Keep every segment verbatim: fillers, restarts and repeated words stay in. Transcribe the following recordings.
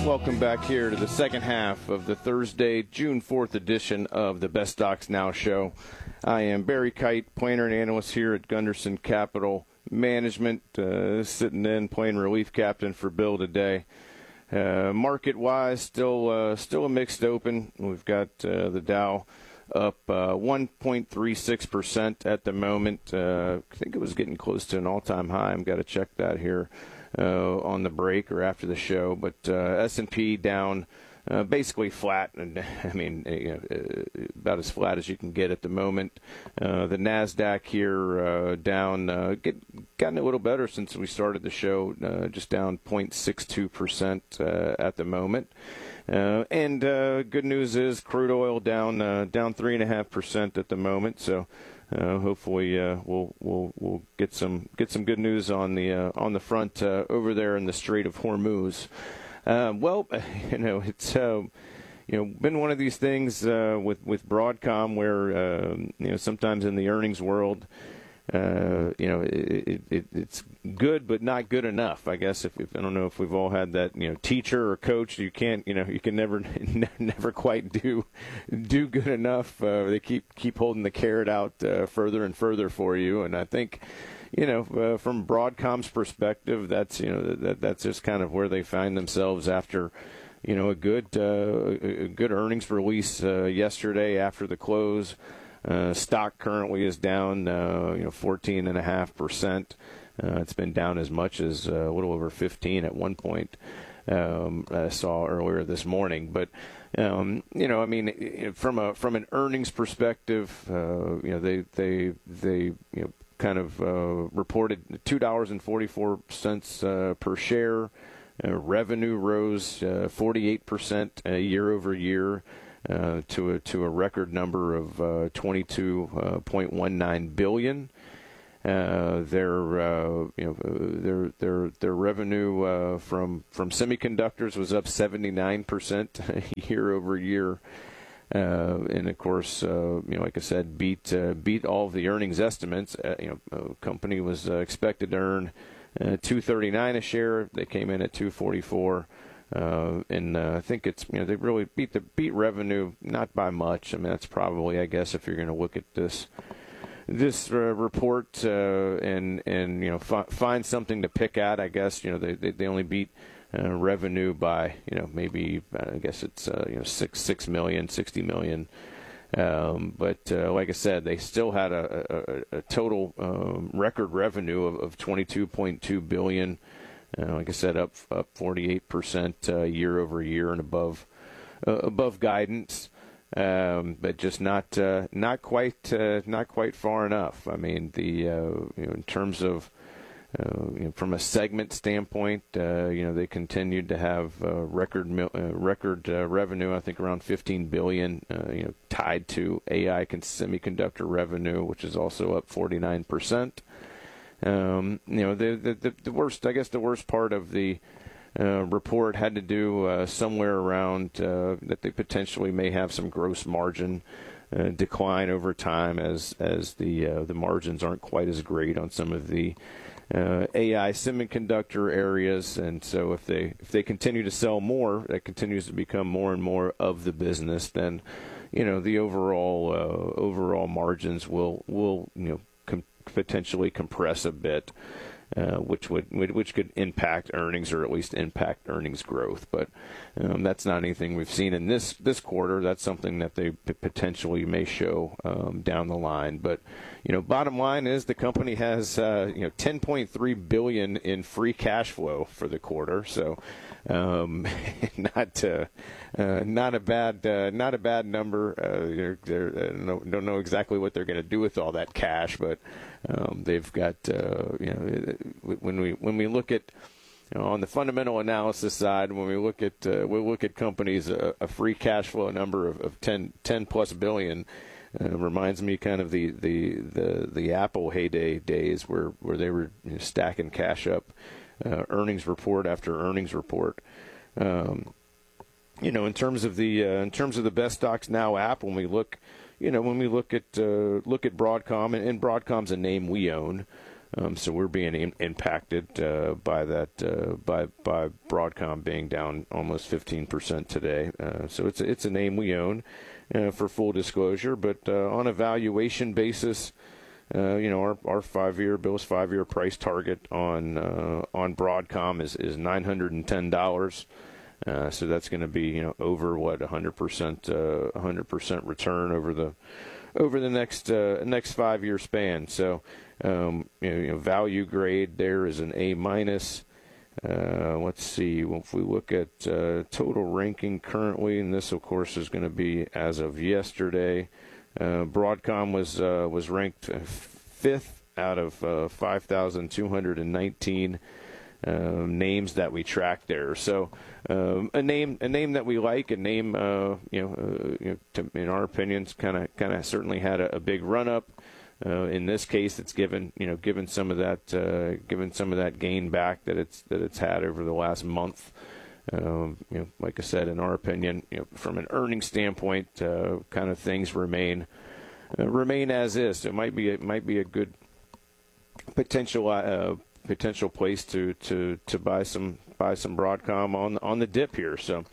Welcome back here to the second half of the Thursday, June fourth edition of the Best Stocks Now show. I am Barry Kite, planner and analyst here at Gunderson Capital Management, uh, sitting in, playing relief captain for Bill today. Uh, market-wise, still uh, still a mixed open. We've got uh, the Dow up uh, one point three six percent at the moment. Uh, I think it was getting close to an all-time high. I've got to check that here uh, on the break or after the show. But uh, S and P down uh, basically flat, and I mean you know, about as flat as you can get at the moment. Uh, the NASDAQ here uh, down, uh, get, gotten a little better since we started the show, uh, just down zero point six two percent uh, at the moment. Uh, and uh, good news is crude oil down uh, down three and a half percent at the moment. So uh, hopefully uh, we'll we'll we'll get some get some good news on the uh, on the front uh, over there in the Strait of Hormuz. Uh, well, you know it's uh, you know been one of these things uh, with with Broadcom where uh, you know sometimes in the earnings world. Uh, you know, it, it, it's good, but not good enough. I guess if, if I don't know if we've all had that, you know, teacher or coach. You can't, you know, you can never, never quite do, do good enough. Uh, they keep keep holding the carrot out uh, further and further for you. And I think, you know, uh, from Broadcom's perspective, that's you know that that's just kind of where they find themselves after. You know, a good uh, a good earnings release uh, yesterday after the close. Uh, stock currently is down, uh, you know, fourteen and a half percent. Uh, it's been down as much as uh, a little over fifteen at one point. Um, I saw earlier this morning, but um, you know, I mean, from a from an earnings perspective, uh, you know, they they they you know kind of uh, reported two dollars and forty four cents uh, per share. Uh, revenue rose uh, forty-eight percent uh, year over year. Uh, to a to a record number of uh, twenty-two point one nine billion. Uh, their uh, you know their their their revenue uh, from from semiconductors was up seventy-nine percent year over year, uh, and of course uh, you know like I said beat uh, beat all of the earnings estimates. Uh, you know, the company was uh, expected to earn uh, two thirty-nine a share. They came in at two forty-four. Uh, and uh, I think it's you know they really beat the beat revenue not by much. I mean that's probably I guess if you're going to look at this this uh, report uh, and and you know fi- find something to pick at. I guess you know they they, they only beat uh, revenue by you know maybe uh, I guess it's uh, you know six six million sixty million. Um, but uh, like I said, they still had a, a, a total um, record revenue of, of twenty-two point two billion. Uh, like I said, up up forty-eight percent uh, year over year and above uh, above guidance, um, but just not uh, not quite uh, not quite far enough. I mean, the uh, you know, in terms of uh, you know, from a segment standpoint, uh, you know they continued to have uh, record mil- uh, record uh, revenue. I think around fifteen billion. Uh, you know, tied to A I and semiconductor revenue, which is also up forty-nine percent. Um, you know, the, the the worst, I guess the worst part of the uh, report had to do uh, somewhere around uh, that they potentially may have some gross margin uh, decline over time as as the uh, the margins aren't quite as great on some of the uh, A I semiconductor areas, and so if they if they continue to sell more, that continues to become more and more of the business, then you know the overall uh, overall margins will will you know. potentially compress a bit, uh, which would which could impact earnings or at least impact earnings growth. But um, that's not anything we've seen in this this quarter. That's something that they p- potentially may show um, down the line. But you know, bottom line is the company has uh, you know ten point three billion dollars in free cash flow for the quarter. So um, not uh, uh, not a bad uh, not a bad number. Uh, they're, they're, uh, no, don't know exactly what they're going to do with all that cash, but um, they've got uh, you know when we when we look at you know, on the fundamental analysis side, when we look at uh, we look at companies uh, a free cash flow number of, of ten, ten plus billion. Uh, reminds me kind of the, the, the, the Apple heyday days where, where they were you know, stacking cash up, uh, earnings report after earnings report. Um, you know, in terms of the uh, in terms of the Best Stocks Now app, when we look, you know, when we look at uh, look at Broadcom, and, and Broadcom's a name we own. Um, so we're being in, impacted uh, by that uh, by by Broadcom being down almost fifteen percent today. Uh, so it's it's a name we own uh, for full disclosure, but uh, on a valuation basis, uh, you know our, our five-year Bill's five-year price target on uh, on Broadcom is is nine hundred ten dollars. Uh, so that's going to be you know over what one hundred percent uh, one hundred percent return over the over the next uh, next five-year span. So. Um, you know, you know, value grade there is an A minus. Uh, let's see. If we look at uh, total ranking currently, and this, of course, is going to be as of yesterday. Uh, Broadcom was uh, was ranked fifth out of uh, five thousand two hundred nineteen uh, names that we track there. So um, a name a name that we like, a name uh, you know, uh, you know to, in our opinions, kind of kind of certainly had a, a big run up. Uh, in this case, it's given you know given some of that uh, given some of that gain back that it's that it's had over the last month. Um, you know, like I said, in our opinion, you know, from an earnings standpoint, uh, kind of things remain uh, remain as is. So it might be it might be a good potential uh, potential place to, to, to buy some buy some Broadcom on on the dip here. So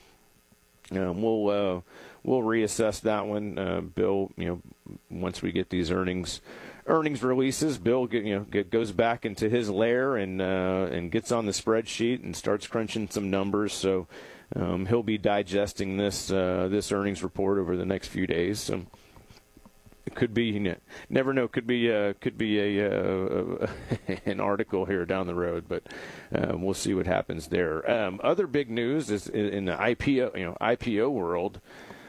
um, we'll. Uh, We'll reassess that one, uh, Bill. You know, once we get these earnings earnings releases, Bill get, you know get, goes back into his lair and uh, and gets on the spreadsheet and starts crunching some numbers. So um, he'll be digesting this uh, this earnings report over the next few days. So it could be, you know, never know. Could be uh, could be a uh, an article here down the road, but um, we'll see what happens there. Um, other big news is in the I P O you know I P O world.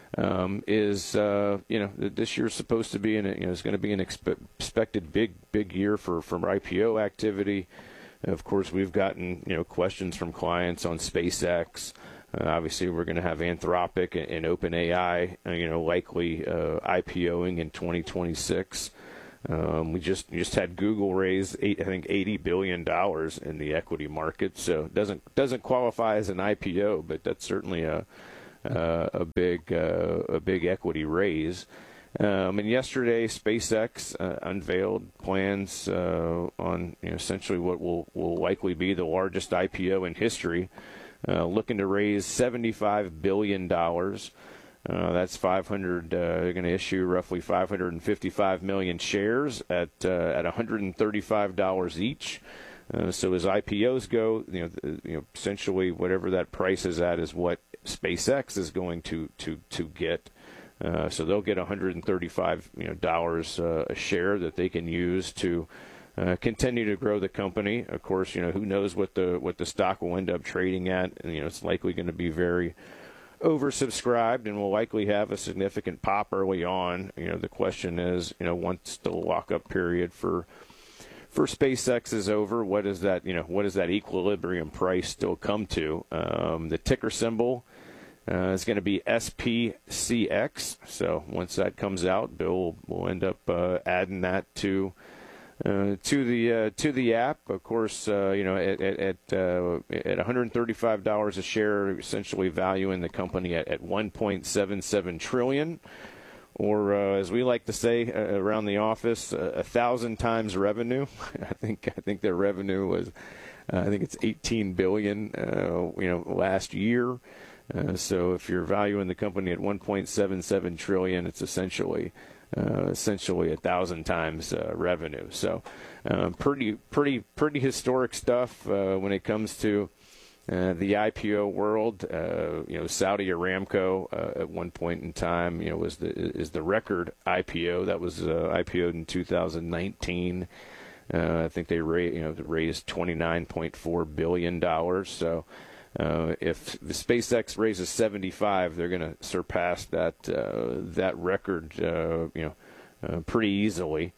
Um, is uh, you know this year's supposed to be an you know it's going to be an expe- expected big big year for from I P O activity. And of course, we've gotten you know questions from clients on SpaceX. Uh, obviously, we're going to have Anthropic and, and OpenAI uh, you know likely uh, IPOing in twenty twenty-six. Um, we just just had Google raise eight, I think eighty billion dollars in the equity market, so it doesn't doesn't qualify as an I P O, but that's certainly a Uh, a big uh, a big equity raise. Um, and yesterday, SpaceX uh, unveiled plans uh, on you know, essentially what will, will likely be the largest I P O in history, uh, looking to raise seventy-five billion dollars. Uh, that's five hundred. Uh, they're going to issue roughly five hundred fifty-five million shares at uh, at one hundred thirty-five dollars each. Uh, so as I P Os go, you know, you know, essentially whatever that price is at is what SpaceX is going to to to get. Uh, so they'll get one hundred thirty-five you know dollars uh, a share that they can use to uh, continue to grow the company. Of course, you know who knows what the what the stock will end up trading at. And, you know, it's likely going to be very oversubscribed and will likely have a significant pop early on. You know, the question is, you know, once the lockup period for for SpaceX is over, what is that, you know, what does that equilibrium price still come to? Um, the ticker symbol uh, is going to be S P C X. So once that comes out, Bill will, will end up uh, adding that to uh, to the uh, to the app. Of course, uh, you know, at at at, uh, at one hundred thirty-five dollars a share, essentially valuing the company at, at one point seven seven trillion dollars. Or, uh, as we like to say uh, around the office, uh, a thousand times revenue. I think I think their revenue was, uh, I think it's eighteen billion dollars, uh, you know, last year. Uh, so if you're valuing the company at one point seven seven trillion dollars, it's essentially uh, essentially a thousand times uh, revenue. So, um, pretty pretty pretty historic stuff uh, when it comes to Uh, the I P O world. Uh, you know, Saudi Aramco uh, at one point in time, you know, was the is the record I P O that was uh, I P O'd in two thousand nineteen. Uh, I think they ra- you know raised twenty-nine point four billion dollars. So uh, if the SpaceX raises seventy-five, they're going to surpass that uh, that record, uh, you know, uh, pretty easily.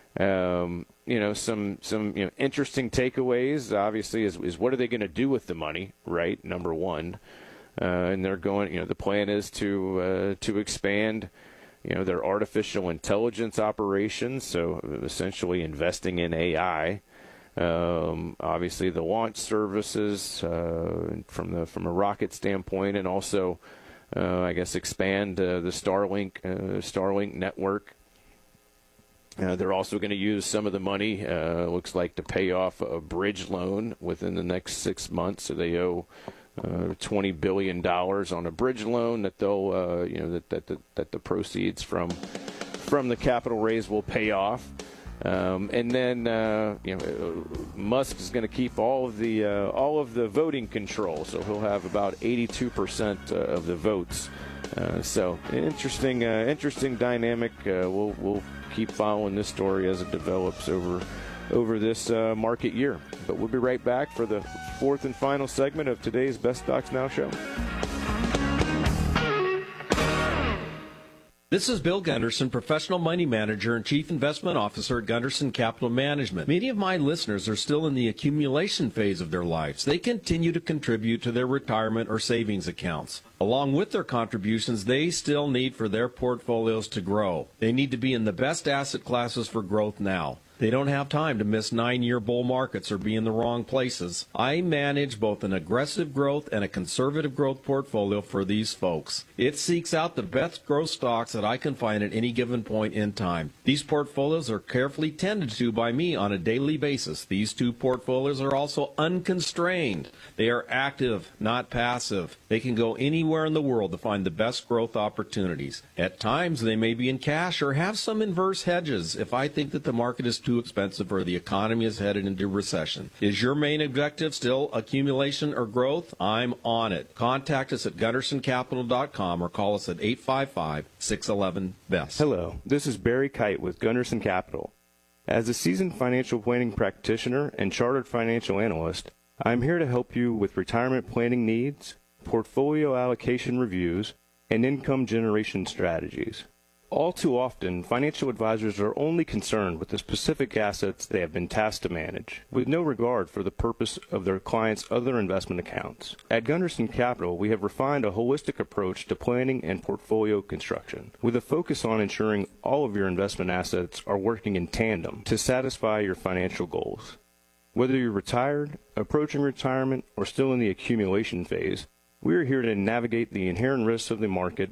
Um, you know, some some you know interesting takeaways. Obviously, is is what are they going to do with the money? Right, number one, uh, and they're going. You know, the plan is to uh, to expand, you know, their artificial intelligence operations. So essentially, investing in A I. Um, obviously, the launch services uh, from the from a rocket standpoint, and also, uh, I guess, expand uh, the Starlink uh, Starlink network. Uh, they're also going to use some of the money, uh, looks like, to pay off a bridge loan within the next six months. So they owe uh, twenty billion dollars on a bridge loan that they'll, uh, you know, that, that, that, that the proceeds from from the capital raise will pay off. Um, and then, uh, you know, Musk is going to keep all of the uh, all of the voting control, so he'll have about eighty-two percent uh, of the votes. Uh, so, interesting, uh, interesting dynamic. Uh, we'll we'll keep following this story as it develops over over this uh, market year. But we'll be right back for the fourth and final segment of today's Best Stocks Now show. This is Bill Gunderson, Professional Money Manager and Chief Investment Officer at Gunderson Capital Management. Many of my listeners are still in the accumulation phase of their lives. They continue to contribute to their retirement or savings accounts. Along with their contributions, they still need for their portfolios to grow. They need to be in the best asset classes for growth now. They don't have time to miss nine-year bull markets or be in the wrong places. I manage both an aggressive growth and a conservative growth portfolio for these folks. It seeks out the best growth stocks that I can find at any given point in time. These portfolios are carefully tended to by me on a daily basis. These two portfolios are also unconstrained. They are active, not passive. They can go anywhere in the world to find the best growth opportunities. At times, they may be in cash or have some inverse hedges if I think that the market is too expensive or the economy is headed into recession. Is your main objective still accumulation or growth? I'm on it. Contact us at gunderson capital dot com or call us at eight five five, six one one, B E S T. Hello, this is Barry Kite with Gunderson Capital. As a seasoned financial planning practitioner and chartered financial analyst, I'm here to help you with retirement planning needs, portfolio allocation reviews, and income generation strategies. All too often, financial advisors are only concerned with the specific assets they have been tasked to manage, with no regard for the purpose of their clients' other investment accounts. At Gunderson Capital, we have refined a holistic approach to planning and portfolio construction, with a focus on ensuring all of your investment assets are working in tandem to satisfy your financial goals. Whether you're retired, approaching retirement, or still in the accumulation phase, we are here to navigate the inherent risks of the market